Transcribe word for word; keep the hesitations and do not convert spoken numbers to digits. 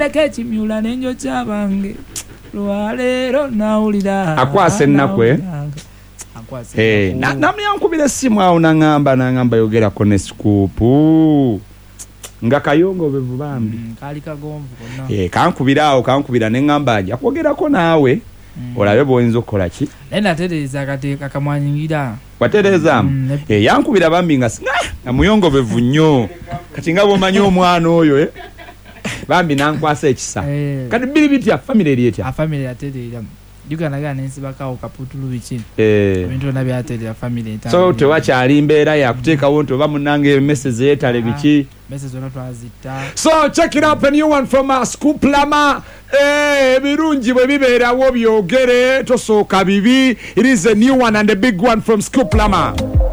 Naleka ekimyula n'enjo kyabange lwaleero nawulira akwase nnakwe eh na namyankubira essimu awo nangamba nangamba yogerako ne Scoop nga kayongo bevu bambi mm, kali kagomvu konna eh kankubira awo kankubira ne ngamba aja kwogerako naawe mm. olabe boyinza okola ki nenda tereza kate kakamwanyingira watereza mm, eh yankubira bambi nga amuyongo bevu nnyo kati nga bomanyi omwana oyo eh bambi nankwasa ekisa eh. kati bili bitya family erietya a family atereza Uganda ga nensi bakawo kaputulu bichi eh bintu na byatereza family ntano so tewacha ali mbeera ya kuteeka wonto bamunange message yetale biki message zona twazita so check it up a new one from uh, Scoop Lama eh birungi bwe bibeerawo byogere tosooka bibi. It is a new one and a big one from Scoop Lama.